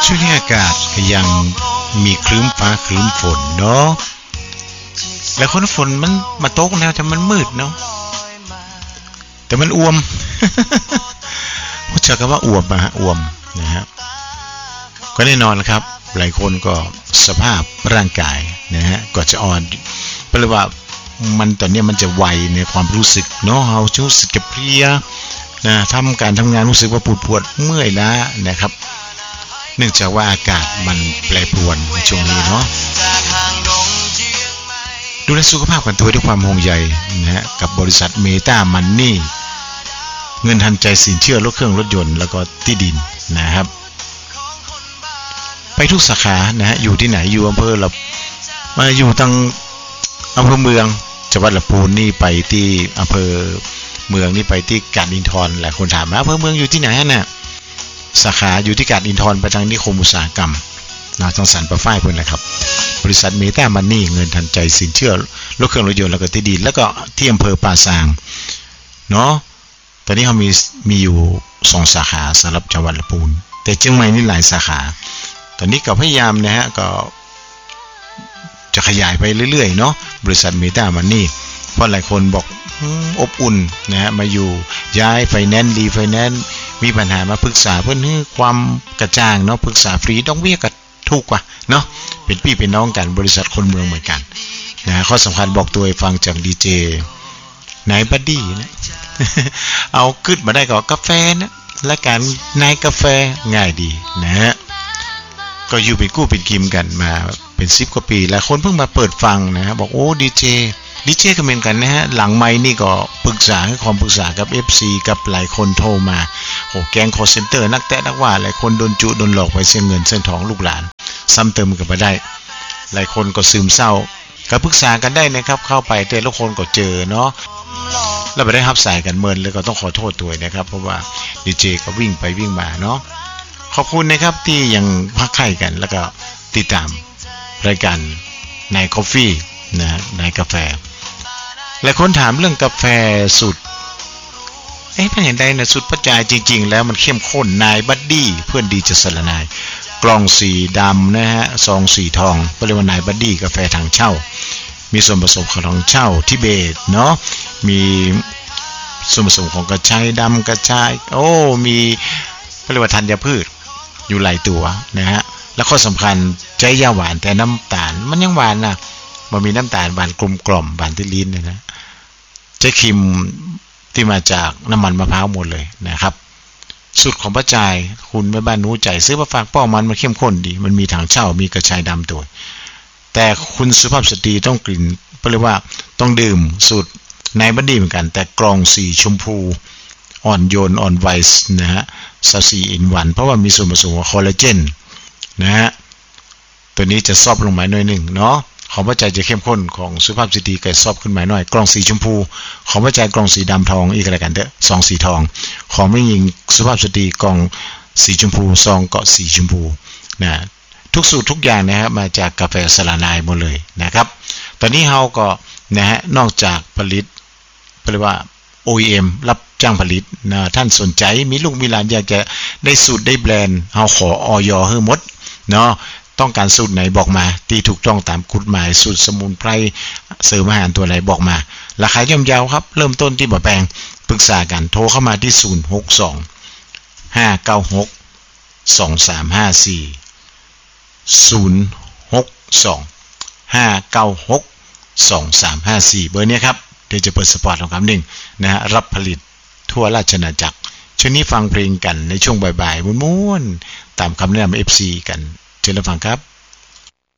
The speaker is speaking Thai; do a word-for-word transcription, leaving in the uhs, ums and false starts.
ช่วงนี้อากาศก็ยังมีครึ้มฟ้าครึ้มฝนเนาะแล้วคนฝนมันมาตกแล้วแต่มันมืดเนาะแต่มันอ้วม รู้จักกันว่าอ้วมนะฮะอ้วมนะฮะก็แน่นอนครับหลายคนก็สภาพร่างกายนะฮะก็จะอ่อนเพราะว่ามันตอนนี้มันจะไวในความรู้สึกเนาะเราจะรู้สึกจะเพลียนะทำการทำงานรู้สึกว่าปวดปวดเมื่อยล้านะครับเนื่องจากว่าอากาศมันแปรปรวนในช่วงนี้เนาะดูแลสุขภาพกันตัวด้วยความห่วงใยนะฮะกับบริษัทเมตามันนี่เงินทันใจสินเชื่อรถเครื่องรถยนต์แล้วก็ที่ดินนะครับไปทุกสาขานะฮะอยู่ที่ไหนอยู่อำเภอเรามาอยู่ตั้งอำเภอเมืองจังหวัดลำพูนนี่ไปที่อำเภอเมืองนี่ไปที่กาญจนทรหลายคนถามมาอำเภอเมืองอยู่ที่ไหนฮะเนี่ยสาขาอยู่ที่กาญจนทรประทางนิคมอุตสาหกรรมนาทองสันประฝ้ายเพิ่นแหละครับบริษัทเมตามันนี่เงินทันใจสินเชื่อรถเครื่องรถยนต์แล้วก็ที่ดินแล้วก็ที่อำเภอป่าซางเนาะตอนนี้เขามีมีอยู่สองสาขาสำหรับจังหวัดลำพูนแต่เชียงใหม่นี่หลายสาขาตอนนี้ก็พยายามนะฮะก็จะขยายไปเรื่อยๆเนาะบริษัทเมตามันนี่เพราะหลายคนบอกอบอุ่นนะฮะมาอยู่ย้ายไฟแนนซ์รีไฟแนนซ์มีปัญหามาปรึกษาเพื่อให้ความกระจ่างเนาะปรึกษาฟรีดอกเบี้ยก็ถูกกว่าเนาะเป็นพี่เป็นน้องกันบริษัทคนเมืองเหมือนกันนะข้อสำคัญบอกตัวให้ฟังจากดีเจนายบัดดี้นะ เอากึดมาได้ก็กาแฟนะและการนายกาแฟง่ายดีนะฮะก็อยู่เป็นกู้เป็นกิมกันมาเป็นสิบกว่าปีหลายคนเพิ่งมาเปิดฟังนะฮะบอกโอ้ดีเจดีเจก็เหมือนกันนะฮะหลังไมค์นี่ก็ปรึกษาให้ความปรึกษากับ เอฟ ซี กับหลายคนโทรมาโอ้แก๊งคอลเซ็นเตอร์นักแตะนักว่าหลายคนโดนจุโดนหลอกไปเส้นเงินเส้นทองลูกหลานซ้ำเติมกันไปได้หลายคนก็ซึมเศร้าก็ปรึกษากันได้นะครับเข้าไปแต่ละคนก็เจอเนาะแล้วไปได้รับสายกันเมินเลยก็ต้องขอโทษตัวนะครับเพราะว่าดีเจก็วิ่งไปวิ่งมาเนาะขอบคุณนะครับที่ยังพักไข่กันแล้วก็ติดตามรายการนายกาแฟนะนายกาแฟหลายคนถามเรื่องกาแฟสูตรเอ๊ะเป็นอย่างไรนะสูตรปัจจัยจริงๆแล้วมันเข้มข้นนายบัดดี้เพื่อนดีจะสละนายกล่องสีดำนะฮะซองสีทองเรียกว่านายบัดดี้กาแฟทางเช่ามีส่วนผสมของทางเช่าทิเบตเนาะมีส่วนผสมของกระชายดำกระชายโอ้มีเรียกว่าธัญพืชอยู่หลายตัวนะฮะแล้วข้อสำคัญใจยาหวานแต่น้ำตาลมันยังหวานนะมันมีน้ำตาลหวานกลมกล่อมหวานที่ลิ้นนะนะใจครีมที่มาจากน้ำมันมะพร้าวหมดเลยนะครับสูตรของป้าจายคุณแม่บ้านนู้ใจซื้อมาฝากป้อมันมันเข้มข้นดีมันมีถังเช่ามีกระชายดำตัวแต่คุณสุภาพสตรีต้องกลิ่นเรียกว่าต้องดื่มสูตรนายบัดดี้เหมือนกันแต่กรองสีชมพูอ่อนโยนอ่อนไวส์นะฮะซาซีอินวันเพราะว่ามีส่วนผสมของคอลลาเจนนะฮะตัวนี้จะซอบลงมาหน่อยหนึ่งเนาะของพระจัยจะเข้มข้นของสุภาพสตรีก็ซอบขึ้นมาหน่อยกล่องสีชมพูของพระจัยกล่องสีดำทองอีกอะไรกันเด้อซองสีทองของไม่ยิงสุภาพสตรีกล่องสีชมพูซองก็สีชมพูนะทุกสูตรทุกอย่างนะครับมาจากกาแฟสลานายหมดเลยนะครับตอนนี้เฮาก็นะฮะนอกจากผลิตเรียกว่า โอ อี เอ็ม รับจ้างผลิตนะท่านสนใจมีลูกมีหลานอยากจะได้สูตรได้แบรนด์เฮาขออย.ให้หมดเนาะต้องการสูตรไหนบอกมาที่ถูกต้องตามกฎหมายสูตรสมุนไพรเสริมอาหารตัวไหนบอกมาราคาย่อมเยาครับเริ่มต้นที่บ่แพงปรึกษากันโทรเข้ามาที่ศูนย์ หก สอง ห้า เก้า หก สอง สาม ห้า สี่ ศูนย์ หก สอง ห้า เก้า หก สอง สาม ห้า สี่เบอร์นี้ครับเดี๋ยวจะเปิดสปอร์ตของคำหนึ่งนะฮะรับผลิตทั่วราชอาณาจักรช่วงนี้ฟังเพลงกันในช่วงบ่ายๆม้วนๆตามคำแนะนำ เอฟ ซี กันเชิญรับฟังครับ